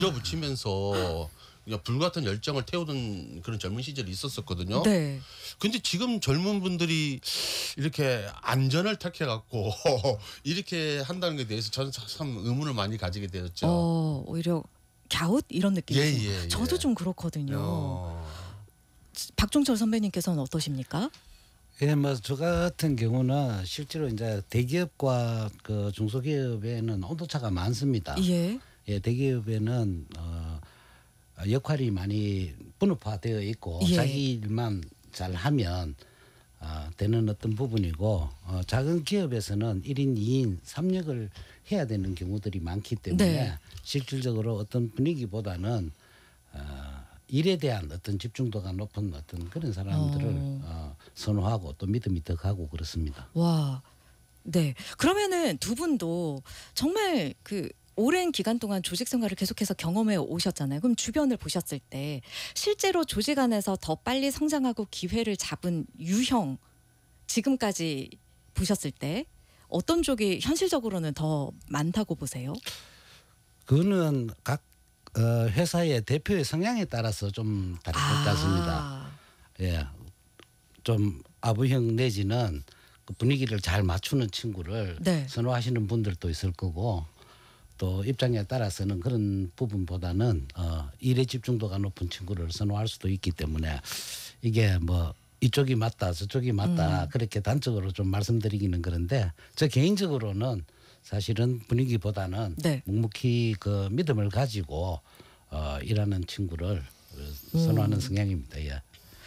밀어붙이면서 그냥 불같은 열정을 태우던 그런 젊은 시절이 있었었거든요. 네. 근데 지금 젊은 분들이 이렇게 안전을 택해갖고 이렇게 한다는 것에 대해서 저는 참 의문을 많이 가지게 되었죠. 오히려 갸웃 이런 느낌이죠. 예. 저도 좀 그렇거든요. 어. 박종철 선배님께서는 어떠십니까? 예, 뭐 저 같은 경우는 실제로 이제 대기업과 그 중소기업에는 온도차가 많습니다. 예. 예, 대기업에는 역할이 많이 분업화되어 있고 예. 자기 일만 잘하면 되는 어떤 부분이고 작은 기업에서는 1인, 2인, 3역을 해야 되는 경우들이 많기 때문에 네. 실질적으로 어떤 분위기보다는 일에 대한 어떤 집중도가 높은 어떤 그런 사람들을 선호하고 또 믿음이 더 가고 그렇습니다. 와. 네. 그러면은 두 분도 정말 그 오랜 기간 동안 조직 생활을 계속해서 경험해 오셨잖아요. 그럼 주변을 보셨을 때 실제로 조직 안에서 더 빨리 성장하고 기회를 잡은 유형 지금까지 보셨을 때 어떤 쪽이 현실적으로는 더 많다고 보세요? 그거는 각 회사의 대표의 성향에 따라서 좀 다를 것 같습니다. 예, 좀 아부형 내지는 그 분위기를 잘 맞추는 친구를 네. 선호하시는 분들도 있을 거고 또 입장에 따라서는 그런 부분보다는 일에 집중도가 높은 친구를 선호할 수도 있기 때문에 이게 뭐 이쪽이 맞다 저쪽이 맞다 그렇게 단적으로 좀 말씀드리기는 그런데 저 개인적으로는 사실은 분위기보다는 네. 묵묵히 그 믿음을 가지고 일하는 친구를 선호하는 성향입니다. 예.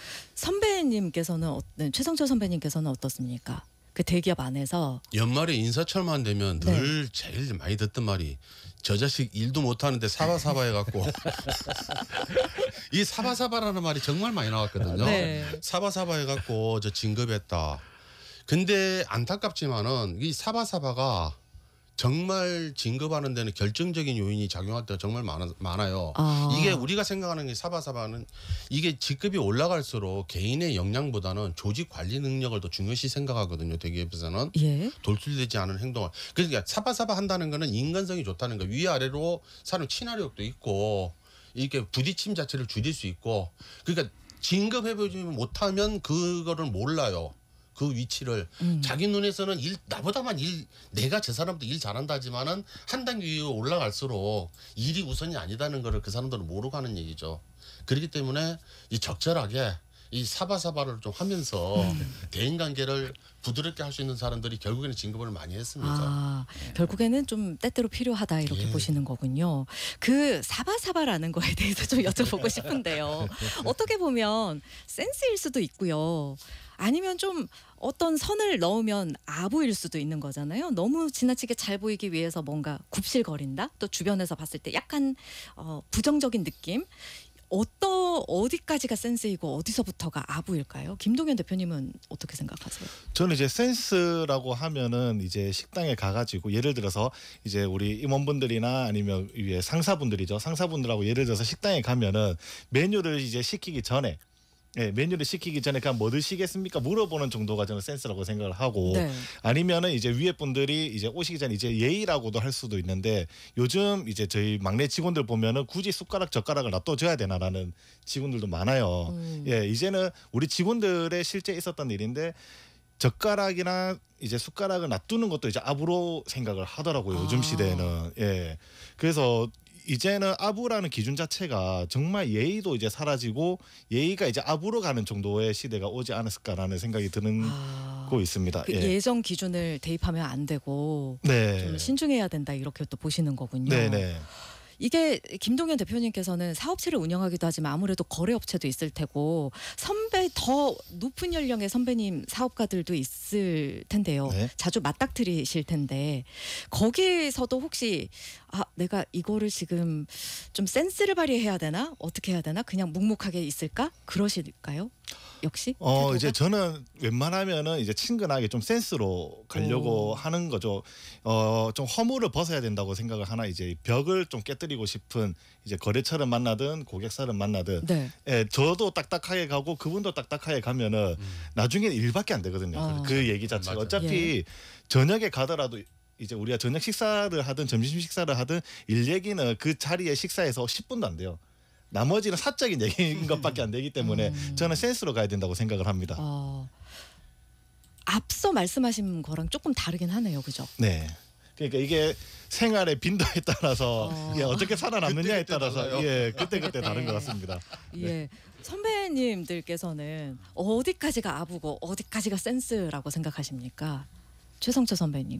선배님께서는 최성철 선배님께서는 어떻습니까? 그 대기업 안에서 연말에 인사철만 되면 네. 늘 제일 많이 듣던 말이 저 자식 일도 못하는데 사바사바 해갖고 이 사바사바라는 말이 정말 많이 나왔거든요. 네. 사바사바 해갖고 저 진급했다. 근데 안타깝지만은 이 사바사바가 정말 진급하는 데는 결정적인 요인이 작용할 때가 정말 많아요. 이게 우리가 생각하는 게 사바사바는 이게 직급이 올라갈수록 개인의 역량보다는 조직 관리 능력을 더 중요시 생각하거든요. 대기업에서는. 예. 돌출되지 않은 행동을. 그러니까 사바사바 한다는 거는 인간성이 좋다는 거. 위아래로 사람 친화력도 있고 이렇게 부딪힘 자체를 줄일 수 있고 그러니까 진급해보지 못하면 그거를 몰라요. 그 위치를 자기 눈에서는 나보다만 내가 저 사람도 일 잘한다 하지만은 한 단계 위로 올라갈수록 일이 우선이 아니다는 거를 그 사람들은 모르고 하는 얘기죠. 그렇기 때문에 이 적절하게 이 사바사바를 좀 하면서 대인관계를 부드럽게 할 수 있는 사람들이 결국에는 진급을 많이 했습니다. 결국에는 좀 때때로 필요하다 이렇게 보시는 거군요. 그 사바사바라는 거에 대해서 좀 여쭤보고 싶은데요. 어떻게 보면 센스일 수도 있고요. 아니면 좀 어떤 선을 넣으면 아부일 수도 있는 거잖아요. 너무 지나치게 잘 보이기 위해서 뭔가 굽실거린다. 또 주변에서 봤을 때 약간 부정적인 느낌. 어디까지가 센스이고 어디서부터가 아부일까요? 김동현 대표님은 어떻게 생각하세요? 저는 이제 센스라고 하면은 이제 식당에 가가지고 예를 들어서 이제 우리 임원분들이나 아니면 위에 상사분들이죠. 상사분들하고 예를 들어서 식당에 가면은 메뉴를 이제 시키기 전에 메뉴를 시키기 전에 그냥 뭐 드시겠습니까? 물어보는 정도가 저는 센스라고 생각을 하고 네. 아니면은 이제 위에 분들이 이제 오시기 전에 이제 예의라고도 할 수도 있는데 요즘 이제 저희 막내 직원들 보면은 굳이 숟가락 젓가락을 놔둬줘야 되나라는 직원들도 많아요. 예, 이제는 우리 직원들의 실제 있었던 일인데 젓가락이나 이제 숟가락을 놔두는 것도 이제 아부로 생각을 하더라고요. 요즘 시대에는. 예. 그래서 이제는 아부라는 기준 자체가 정말 예의도 이제 사라지고 예의가 이제 아부로 가는 정도의 시대가 오지 않았을까라는 생각이 드는 거 있습니다. 그 예정 기준을 대입하면 안 되고 네. 좀 신중해야 된다 이렇게 또 보시는 거군요. 네네. 이게 김동현 대표님께서는 사업체를 운영하기도 하지만 아무래도 거래업체도 있을 테고 더 높은 연령의 선배님 사업가들도 있을 텐데요. 네. 자주 맞닥뜨리실 텐데 거기서도 혹시 내가 이거를 지금 좀 센스를 발휘해야 되나? 어떻게 해야 되나? 그냥 묵묵하게 있을까? 그러실까요? 역시? 이제 저는 웬만하면은 이제 친근하게 좀 센스로 가려고 하는 거죠. 좀 허물을 벗어야 된다고 생각을 하나 이제 벽을 좀 깨뜨리고 싶은 이제 거래처를 만나든 고객사를 만나든 네. 예, 저도 딱딱하게 가고 그분도 딱딱하게 가면은 나중에 일밖에 안 되거든요. 그 얘기 자체가 맞아요. 어차피 저녁에 가더라도 이제 우리가 저녁 식사를 하든 점심 식사를 하든 일 얘기는 그 자리에 식사에서 10분도 안 돼요. 나머지는 사적인 얘기인 것밖에 안 되기 때문에 저는 센스로 가야 된다고 생각을 합니다. 앞서 말씀하신 거랑 조금 다르긴 하네요, 그죠? 네. 그러니까 이게 생활의 빈도에 따라서 어떻게 살아남느냐에 그때 따라서 달라요. 예, 그때 그때. 다른 것 같습니다. 예. 선배님들께서는 어디까지가 아부고 어디까지가 센스라고 생각하십니까? 최성철 선배님.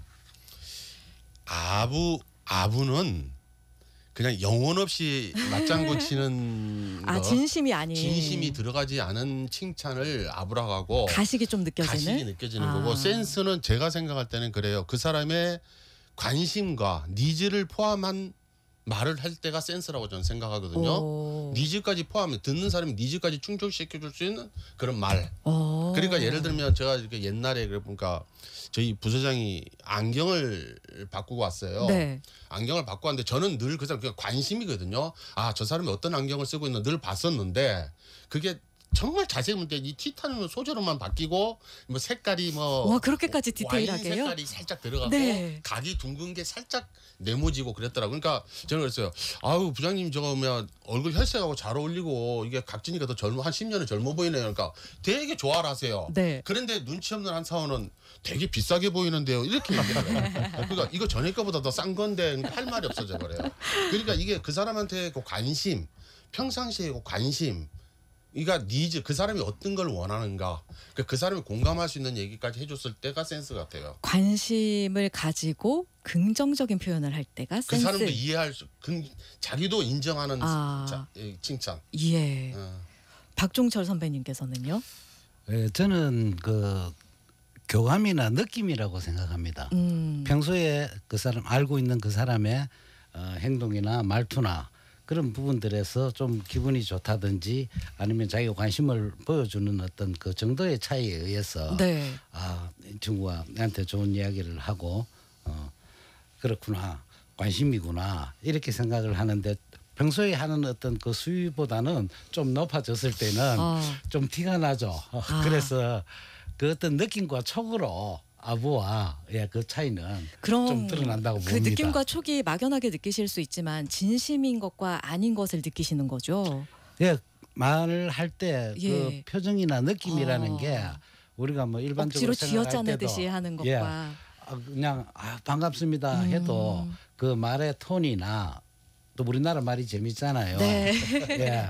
아부는 그냥 영혼 없이 맞장구 치는 거. 진심이 아닌. 진심이 들어가지 않은 칭찬을 아부라고 하고 가식이 좀 느껴지는. 가식이 느껴지는 거고 센스는 제가 생각할 때는 그래요. 그 사람의 관심과 니즈를 포함한 말을 할 때가 센스라고 저는 생각하거든요. 오. 니즈까지 포함해 듣는 사람이 니즈까지 충족시켜줄 수 있는 그런 말. 오. 그러니까 예를 들면 제가 이렇게 옛날에 그러니까 저희 부서장이 안경을 바꾸고 왔어요. 네. 안경을 바꾸고 왔는데 저는 늘 그 사람 그냥 관심이거든요. 아, 저 사람이 어떤 안경을 쓰고 있나 늘 봤었는데 그게 정말 자세히 보면 이 티타늄 소재로만 바뀌고 뭐 색깔이 뭐 와, 그렇게까지 와인 디테일하게요? 색깔이 살짝 들어가고 네. 각이 둥근 게 살짝 네모지고 그랬더라고요. 그러니까 저는 그랬어요. 아우 부장님 저거 면 얼굴 혈색하고 잘 어울리고 이게 각지니까 더 젊어 한 10년은 젊어 보이네요. 그러니까 되게 좋아를 하세요. 네. 그런데 눈치 없는 한 사원은 되게 비싸게 보이는데요. 이렇게 얘기해요. 그러니까 이거 전에 거보다 더 싼 건데 할 말이 없어져 버려요. 그러니까 이게 그 사람한테 그 관심, 평상시에 그 관심 그러니까 니즈 그 사람이 어떤 걸 원하는가 그 사람이 공감할 수 있는 얘기까지 해줬을 때가 센스 같아요. 관심을 가지고 긍정적인 표현을 할 때가 그 센스. 사람도 이해할 수 자기도 인정하는 칭찬. 예. 박종철 선배님께서는요? 예, 저는 그 교감이나 느낌이라고 생각합니다. 평소에 그 사람 알고 있는 그 사람의 행동이나 말투나 그런 부분들에서 좀 기분이 좋다든지 아니면 자기가 관심을 보여주는 어떤 그 정도의 차이에 의해서 네. 이 친구가 나한테 좋은 이야기를 하고 그렇구나 관심이구나 이렇게 생각을 하는데 평소에 하는 어떤 그 수위보다는 좀 높아졌을 때는 좀 티가 나죠. 그래서 그 어떤 느낌과 촉으로 아부와 그 차이는 그럼 좀 드러난다고 그 봅니다. 느낌과 촉이 막연하게 느끼실 수 있지만 진심인 것과 아닌 것을 느끼시는 거죠. 예, 말을 할 때 그 예. 표정이나 느낌이라는 게 우리가 뭐 일반적으로 억지로 생각할 쥐어짜내듯이 때도 하는 것과 예, 그냥 반갑습니다 해도 그 말의 톤이나 또 우리나라 말이 재밌잖아요. 네. 예,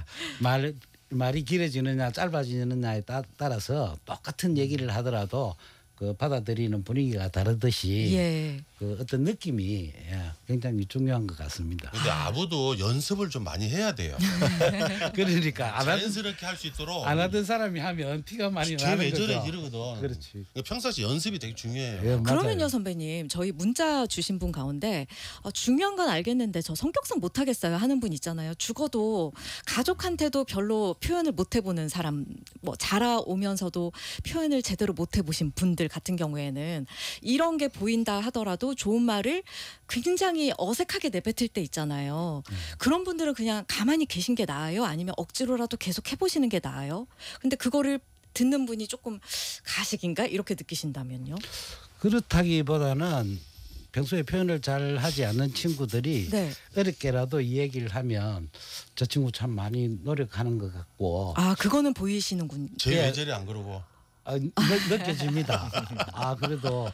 말이 길어지느냐 짧아지느냐에 따라서 똑같은 얘기를 하더라도 그 받아들이는 분위기가 다르듯이 예. 그 어떤 느낌이 굉장히 중요한 것 같습니다. 근데 아부도 연습을 좀 많이 해야 돼요. 그러니까 자연스럽게 할 수 있도록. 안 하던 사람이 하면 티가 많이 쟤 나는 왜 거죠. 저래 이러거든. 그렇지. 그러니까 평상시 연습이 되게 중요해요. 예, 그러면요 맞아요. 선배님 저희 문자 주신 분 가운데 중요한 건 알겠는데 저 성격상 못하겠어요 하는 분 있잖아요. 죽어도 가족한테도 별로 표현을 못 해보는 사람 뭐 자라오면서도 표현을 제대로 못 해보신 분들 같은 경우에는 이런 게 보인다 하더라도 좋은 말을 굉장히 어색하게 내뱉을 때 있잖아요. 그런 분들은 그냥 가만히 계신 게 나아요? 아니면 억지로라도 계속 해보시는 게 나아요? 근데 그거를 듣는 분이 조금 가식인가 이렇게 느끼신다면요? 그렇다기보다는 평소에 표현을 잘 하지 않는 친구들이 네. 어렵게라도 이 얘기를 하면 저 친구 참 많이 노력하는 것 같고 그거는 보이시는군. 쟤 예. 왜 저래 안 그러고. 느껴집니다. 그래도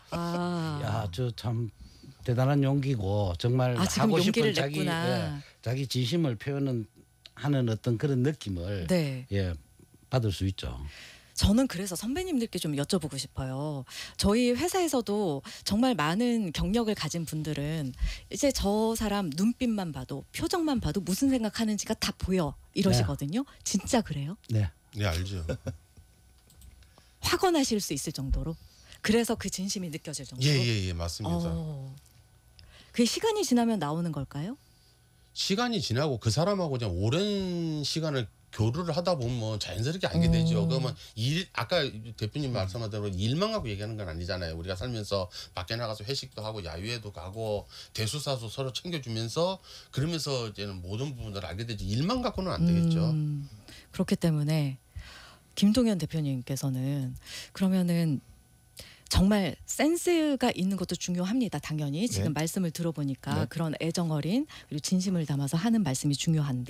저 참 대단한 용기고 정말 지금 하고 용기를 싶은 냈구나. 자기 진심을 하는 어떤 그런 느낌을 네. 받을 수 있죠. 저는 그래서 선배님들께 좀 여쭤보고 싶어요. 저희 회사에서도 정말 많은 경력을 가진 분들은 이제 저 사람 눈빛만 봐도 표정만 봐도 무슨 생각하는지가 다 보여 이러시거든요. 진짜 그래요? 네. 네 알죠. 확언하실 수 있을 정도로. 그래서 그 진심이 느껴질 정도로. 예예예 맞습니다. 그 시간이 지나면 나오는 걸까요? 시간이 지나고 그 사람하고 그냥 오랜 시간을 교류를 하다 보면 자연스럽게 알게 되죠. 그러면 아까 대표님 말씀하신 대로 일만 갖고 얘기하는 건 아니잖아요. 우리가 살면서 밖에 나가서 회식도 하고 야유회도 가고 대수사수 서로 챙겨주면서 그러면서 이제는 모든 부분들을 알게 되지 일만 갖고는 안 되겠죠. 그렇기 때문에 김동현 대표님께서는 그러면은 정말 센스가 있는 것도 중요합니다. 당연히 지금 네. 말씀을 들어보니까 네. 그런 애정 어린 그리고 진심을 담아서 하는 말씀이 중요한데